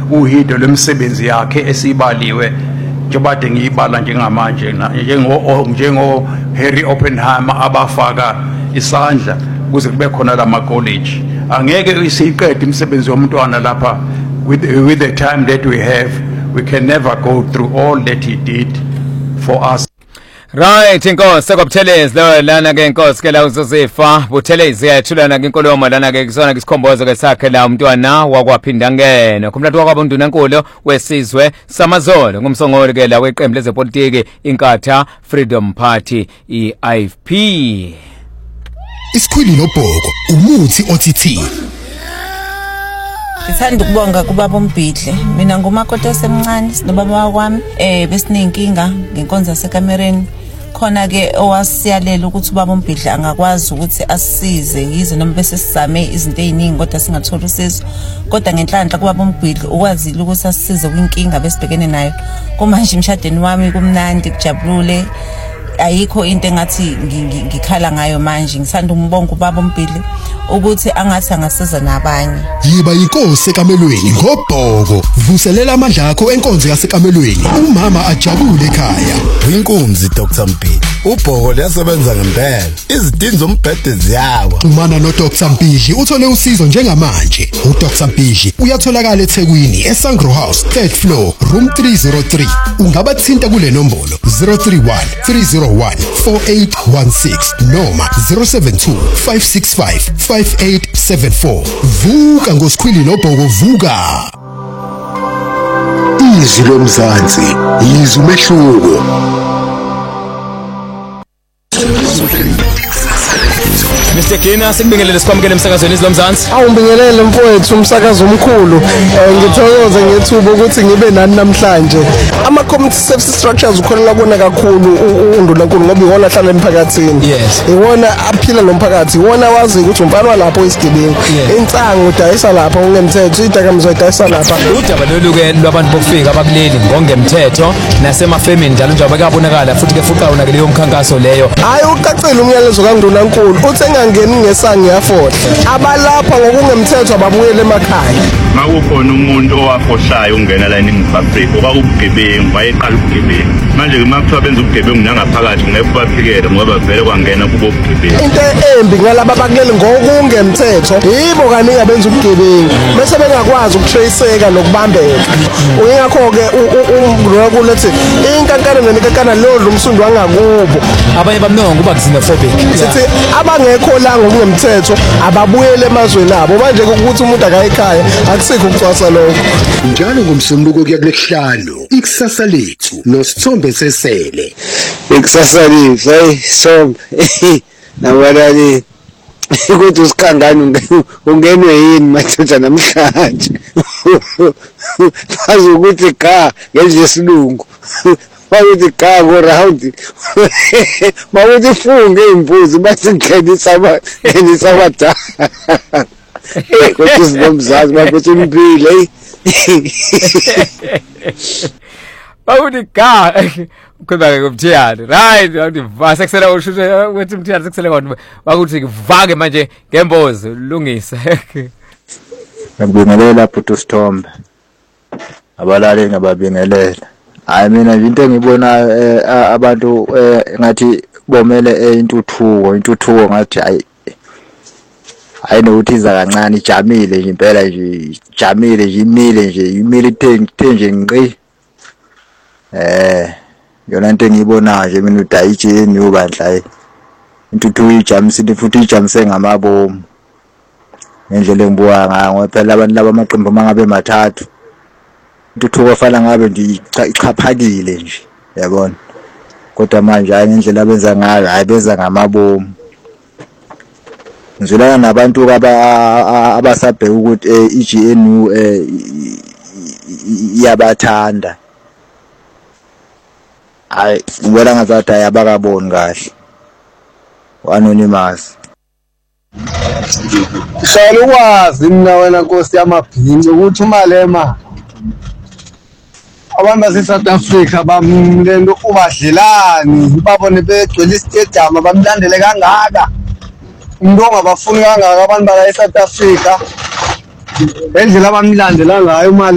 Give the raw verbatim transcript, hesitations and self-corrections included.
uhido lemisebenzi yakhe esibaliwe njebade ngiyibala njengamanje njengo njengo Harry Oppenheimer abafaka isandla kuze kube khona lama college. Angeke isiqede imisebenzi yomntwana lapha with with the time that we have. We can never go through all that he did for us. Right, inkosi kwabuthelezi lo lana ke inkosi ke la uzozifa buthelezi yathulana ke inkulumo lana ke kusona ke isikhombozo ke sakhe la umntwana wakwaphinda ngene kumnatu wakwabunduna enkulu wesizwe samazolo ngumsongoli ke la weqembu lezepolitiki inkatha Freedom Party I F P. Isikhwili nobhoko umuthi othithini. Ngithanda ukubonga kubaba uMbhidle. Mina ngumakoti osemncane sinobaba kwami eh besinenkinga ngenkonzo yasekamereni. Khona ke owasiyalela ukuthi ubaba uMbhidle angakwazi ukuthi asisize yize noma bese sizame izinto eziningi kodwa singathola usizo. Kodwa ngenhlanhla kubaba uMbhidle ukwazile ukuthi asisize kwinkinga besibhekene nayo. Kumanje imshadweni wami kumnandi kujabulule. Ayikho into engathi ngikhala ngayo manje. Ngisanda umbonga ubaba uMbhidle ukuthi angathi angasiza nabanye. Yiba inkosi ekamelweni ngobhoko. Vuselela amandla akho enkonzo yasekamelweni. Umama ajabule ekhaya. Inkunzi Doctor Mbhidle. Ubhoko liyasebenza ngempela. Izidingo zombhede ziyawa. Umana no Doctor Mbhidle uthole usizo njengamanje. U Doctor Mbhidle uyatholakala eThekwini eSangro House third floor room three oh three. Ungaba thinta kule nombolo zero three one three zero one four eight one six noma zero seven two five six five five eight seven four. Vuka ngosikhwili nobhoko vuka. Izwi lomzansi izwi umehluko. Mister Kina sikubingelele sikwamukele emsakazweni izilomzansi. Awubingelele mfowethu umsakazo omkhulu. Ngithokoze ngethuba ukuthi ngibe nani namhlanje. Ama community service structures ukholela kubona kakhulu uNdunankulu ngoba iwona ahlala emphakathini. Yes. Iwona aphila nomphakathi, iwona wazi ukuthi umfana walapho isigebengu. Insango udayisa lapha ungemthetho, idakamizwa idayisa lapha. Udaba loluke lwabantu bokufika abakuleli ngongemthetho nasemafemini njalo nje abakabonakala futhi ke fuqa una leyo mkhankaso leyo. Hayi ucacile umyalezo kaNdunankulu uthi engangeni ngesango yafohla. Abalapha ngokungemthetho ababuyele emakhaya. Makukhona umuntu owafohlayo ungena la eNingizimu Afrika kwakubugebengu wayeqala ubugebengu. Manje makuthiwa benza ubugebengu nangaphakathi ngeke baphikele ngoba vele kwangena kubo ubugebengu. Into embi ngalaba bakuleli ngokungemthetho yibo kaningi abenza ubugebengu bese bengakwazi ukutraceka nokubambeka. Uyingakho ke uNdunankulu ethi inkankana nenkankana lo lumsundo wangakubo. Abanye bamnonga kuba xenophobic. Sithi abangekho la ngokungemthetho ababuyele emazweni abo manje ukuthi umuntu akayikhaya akusikho ukucwasa lokho. Njalo ngomsombuluko kuya kulesihlanu ikusasa lethu noSithombe sesele. Ikusasa lethu hey sombe nawarani ukuthi usikangani ungenwe yini mathutha namhlanje. Bazi ukuthi ka ngenze isilungu. Bathi ka go round. Bathi funge imbuzi bathi ngenisa aba ngenisa abada. Ukuthi sinomzazi bathi impilo. Bathi ka kuba ke kumthiyana right bathi vasekusela ushushe wethi umthiyana sekusele kodwa bakuthi kuvake manje ngembozo lungisa. Ngibingelela futhi uSithombe abalali ngababingelela. Hayi mina into engibona abantu ngathi bomele intuthuko intuthuko ngathi hayi hayi nokuthi iza kancane ijamile nje impela nje ijamile nje imile nje imile ithenje ngqi eh yona into engibona nje mina udayijeni ubandla intuthuko ijamisile futhi ijamise ngamabomu ngendlela engibuka ngayo phela abantu laba amaqembu mangabe mathathu intuthuko fana ngabe nje ichaphakile nje yabona kodwa manje hayi ngendlela abenza ngayo hayi beza ngamabomu. Ngizolana nabantu abasabheka ukuthi I G N U iyabathanda hayi ngibona ngazathi ayabakaboni kahle Anonymous. Shayela ukwazi mina wena Nkosi yamabhinqa ukuthi umalema abantu baseSouth Africa bamlendo ubadlelani babone begcwele istadium bamlandele kangaka umuntu ongabafuni kangaka abantu baka eSouth Africa endlela abamlandela ngayo imali